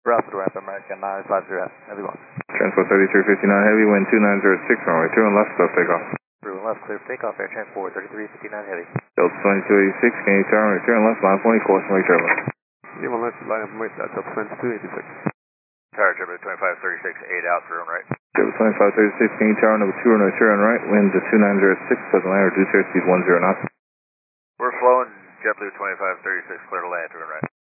Rapid Ramp American 950, heavy one. Transport 3359 heavy, wind 2906, runway 2 and left, stuff takeoff. Through and left, clear for takeoff, Air Transport 3359 heavy. Delta 2286, can you turn runway 2 and left, line 20, course, make sure left. Yeah, well, let's line up and wait, that's up 2286. Tower Triplet 2536, 8 out, through and right. Triplet 2536, can you turn number 2 runway 2 and right, wind 2906, doesn't land, reduce airspeed 10 knots. We're flowing JetBlue 2536, clear to land, through and right.